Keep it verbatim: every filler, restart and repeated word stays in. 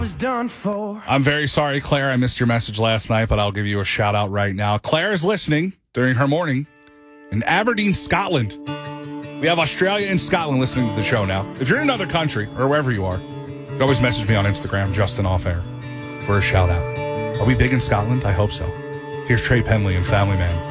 was done for. I'm very sorry, Claire. I missed your message last night, but I'll give you a shout out right now. Claire is listening during her morning in Aberdeen, Scotland. We have Australia and Scotland listening to the show now. If you're in another country or wherever you are, you can always message me on Instagram, Justin Off Air, for a shout out. Are we big in Scotland? I hope so. Here's Trey Penley and Family Man.